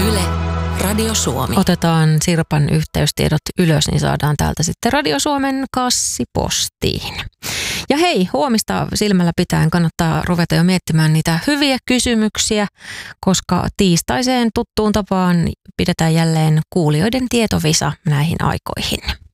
Yle, Radio Suomi. Otetaan Sirpan yhteystiedot ylös, niin saadaan täältä sitten Radio Suomen kassipostiin. Ja hei, huomista silmällä pitäen kannattaa ruveta jo miettimään niitä hyviä kysymyksiä, koska tiistaiseen tuttuun tapaan pidetään jälleen kuulijoiden tietovisa näihin aikoihin.